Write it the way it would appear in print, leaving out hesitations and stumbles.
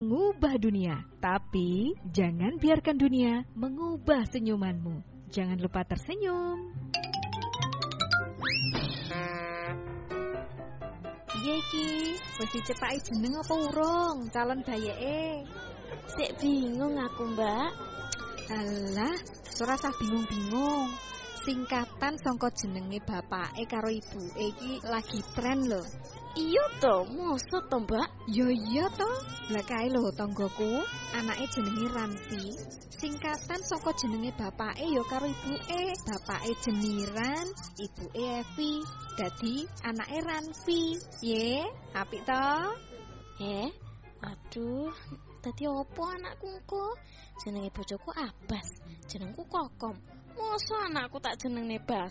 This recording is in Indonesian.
Mengubah dunia, tapi jangan biarkan dunia mengubah senyumanmu. Jangan lupa tersenyum. Piye iki? Wis dicepaki jeneng apa urung calon bayeke? Sik bingung aku, Mbak. Alah, ora usah bingung-bingung. Singkatan saka jenenge bapake karo ibuke iki lagi tren lho. Iya to, mosok to, Mbak? Ya iya to. Lah kae lho tanggoku, anake jenenge Ranfi. Singkatan saka jenenge bapake ya karo ibuke. Bapake Jeniran, ibuke Evi. Dadi anake Ranfi. Ye, apik to? Aduh, dadi opo anakku engko? Jenenge bojoku Abbas, jenengku Kokom. Mosok anakku tak jenengne Bas.